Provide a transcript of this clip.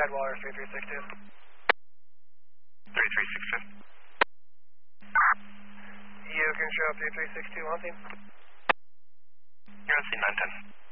Tidewater 3362. 3362. You can show up 3362 on team. You're on scene 910.